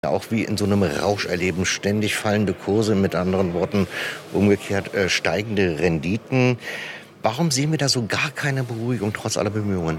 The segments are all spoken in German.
auch wie in so einem Rausch erleben, ständig fallende Kurse, mit anderen Worten umgekehrt steigende Renditen. Warum sehen wir da so gar keine Beruhigung trotz aller Bemühungen?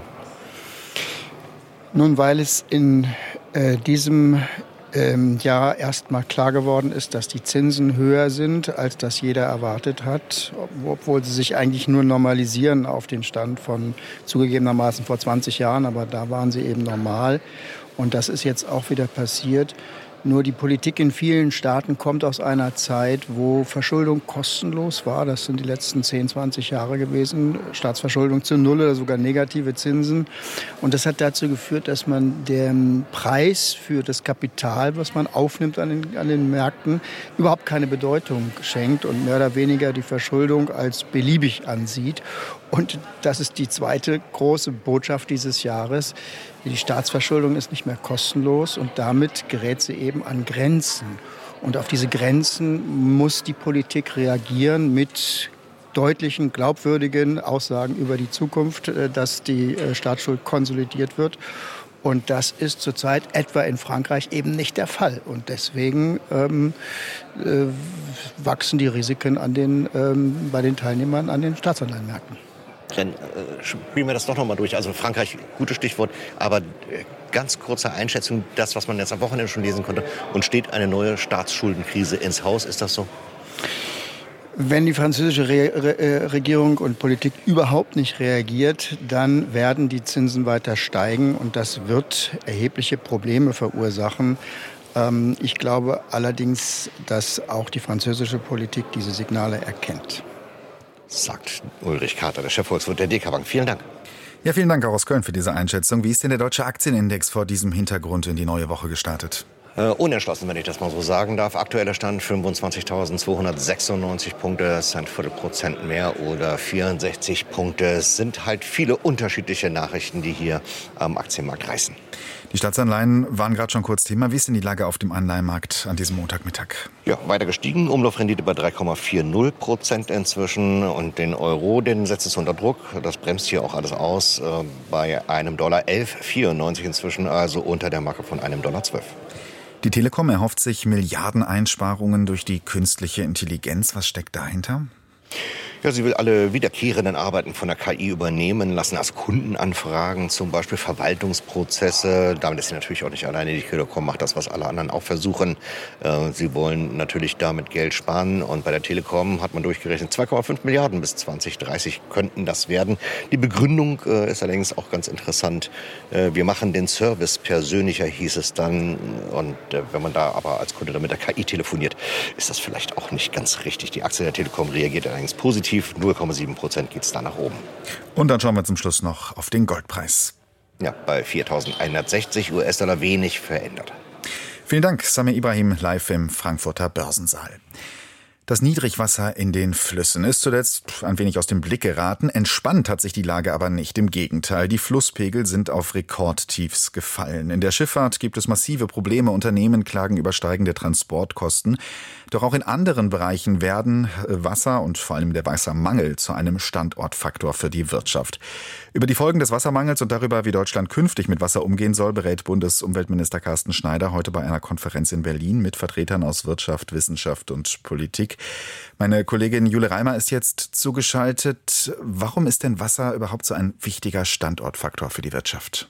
Nun, weil es in diesem Jahr erstmal klar geworden ist, dass die Zinsen höher sind, als das jeder erwartet hat, obwohl sie sich eigentlich nur normalisieren auf den Stand von zugegebenermaßen vor 20 Jahren, aber da waren sie eben normal. Und das ist jetzt auch wieder passiert. Nur die Politik in vielen Staaten kommt aus einer Zeit, wo Verschuldung kostenlos war. Das sind die letzten 10, 20 Jahre gewesen. Staatsverschuldung zu Null oder sogar negative Zinsen. Und das hat dazu geführt, dass man den Preis für das Kapital, was man aufnimmt an den Märkten, überhaupt keine Bedeutung schenkt und mehr oder weniger die Verschuldung als beliebig ansieht. Und das ist die zweite große Botschaft dieses Jahres. Die Staatsverschuldung ist nicht mehr kostenlos und damit gerät sie eben an Grenzen. Und auf diese Grenzen muss die Politik reagieren mit deutlichen, glaubwürdigen Aussagen über die Zukunft, dass die Staatsschuld konsolidiert wird. Und das ist zurzeit etwa in Frankreich eben nicht der Fall. Und deswegen wachsen die Risiken bei den Teilnehmern an den Staatsanleihenmärkten. Dann spielen wir das doch nochmal durch. Also Frankreich, gutes Stichwort, aber ganz kurze Einschätzung, das, was man jetzt am Wochenende schon lesen konnte, und steht eine neue Staatsschuldenkrise ins Haus, ist das so? Wenn die französische Regierung und Politik überhaupt nicht reagiert, dann werden die Zinsen weiter steigen und das wird erhebliche Probleme verursachen. Ich glaube allerdings, dass auch die französische Politik diese Signale erkennt. Sagt Ulrich Kater, der Chefvolkswirt der DK-Bank. Vielen Dank. Ja, vielen Dank auch aus Köln für diese Einschätzung. Wie ist denn der deutsche Aktienindex vor diesem Hintergrund in die neue Woche gestartet? Unentschlossen, wenn ich das mal so sagen darf. Aktueller Stand 25.296 Punkte, das ist ein Viertelprozent mehr oder 64 Punkte. Es sind halt viele unterschiedliche Nachrichten, die hier am Aktienmarkt reißen. Die Staatsanleihen waren gerade schon kurz Thema. Wie ist denn die Lage auf dem Anleihenmarkt an diesem Montagmittag? Ja, weiter gestiegen. Umlaufrendite bei 3,40% inzwischen. Und den Euro, den setzt es unter Druck. Das bremst hier auch alles aus. Bei einem Dollar 11,94 inzwischen, also unter der Marke von einem Dollar 12. Die Telekom erhofft sich Milliardeneinsparungen durch die künstliche Intelligenz. Was steckt dahinter? Ja, sie will alle wiederkehrenden Arbeiten von der KI übernehmen lassen, als Kundenanfragen, zum Beispiel Verwaltungsprozesse. Damit ist sie natürlich auch nicht alleine. Die Telekom macht das, was alle anderen auch versuchen. Sie wollen natürlich damit Geld sparen. Und bei der Telekom hat man durchgerechnet, 2,5 Milliarden bis 2030 könnten das werden. Die Begründung ist allerdings auch ganz interessant. Wir machen den Service persönlicher, hieß es dann. Und wenn man da aber als Kunde dann mit der KI telefoniert, ist das vielleicht auch nicht ganz richtig. Die Aktie der Telekom reagiert allerdings positiv. 0,7% geht es da nach oben. Und dann schauen wir zum Schluss noch auf den Goldpreis. Ja, bei 4.160 US-Dollar wenig verändert. Vielen Dank, Samir Ibrahim, live im Frankfurter Börsensaal. Das Niedrigwasser in den Flüssen ist zuletzt ein wenig aus dem Blick geraten. Entspannt hat sich die Lage aber nicht. Im Gegenteil, die Flusspegel sind auf Rekordtiefs gefallen. In der Schifffahrt gibt es massive Probleme. Unternehmen klagen über steigende Transportkosten. Doch auch in anderen Bereichen werden Wasser und vor allem der Wassermangel zu einem Standortfaktor für die Wirtschaft. Über die Folgen des Wassermangels und darüber, wie Deutschland künftig mit Wasser umgehen soll, berät Bundesumweltminister Carsten Schneider heute bei einer Konferenz in Berlin mit Vertretern aus Wirtschaft, Wissenschaft und Politik. Meine Kollegin Jule Reimer ist jetzt zugeschaltet. Warum ist denn Wasser überhaupt so ein wichtiger Standortfaktor für die Wirtschaft?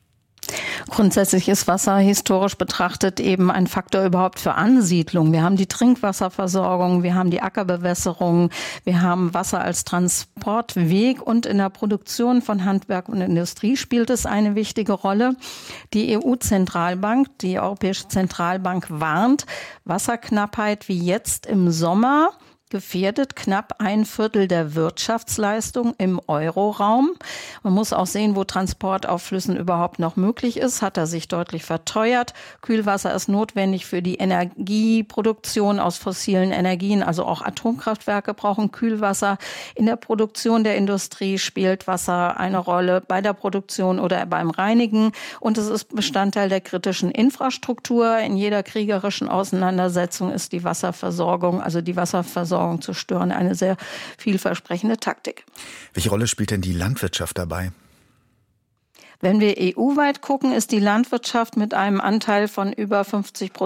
Grundsätzlich ist Wasser historisch betrachtet eben ein Faktor überhaupt für Ansiedlung. Wir haben die Trinkwasserversorgung, wir haben die Ackerbewässerung, wir haben Wasser als Transportweg und in der Produktion von Handwerk und Industrie spielt es eine wichtige Rolle. Die EU-Zentralbank, die Europäische Zentralbank warnt, Wasserknappheit wie jetzt im Sommer gefährdet knapp 1/4 der Wirtschaftsleistung im Euroraum. Man muss auch sehen, wo Transport auf Flüssen überhaupt noch möglich ist, hat er sich deutlich verteuert. Kühlwasser ist notwendig für die Energieproduktion aus fossilen Energien, also auch Atomkraftwerke brauchen Kühlwasser. In der Produktion der Industrie spielt Wasser eine Rolle bei der Produktion oder beim Reinigen und es ist Bestandteil der kritischen Infrastruktur. In jeder kriegerischen Auseinandersetzung ist die Wasserversorgung, zu stören, eine sehr vielversprechende Taktik. Welche Rolle spielt denn die Landwirtschaft dabei? Wenn wir EU-weit gucken, ist die Landwirtschaft mit einem Anteil von über 50%